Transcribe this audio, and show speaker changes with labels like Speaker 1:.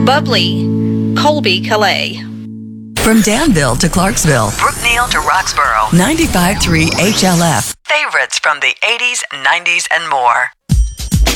Speaker 1: Bubbly, Colby, Calais.
Speaker 2: From Danville to Clarksville,
Speaker 3: Brookneal to Roxborough,
Speaker 2: 95.3 HLF.
Speaker 3: favorites from the 80s, 90s, and more.